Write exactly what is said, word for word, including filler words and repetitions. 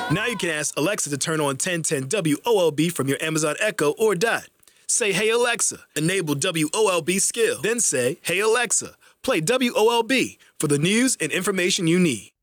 Now you can ask Alexa to turn on ten ten W O L B from your Amazon Echo or Dot. Say, "Hey Alexa, enable W O L B skill." Then say, "Hey Alexa, play W O L B for the news and information you need."